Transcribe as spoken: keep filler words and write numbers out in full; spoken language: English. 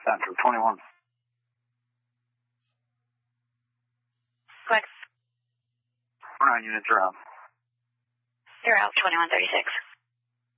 Central, twenty-one. Flex. Nine units are out. You're out, twenty-one thirty-six.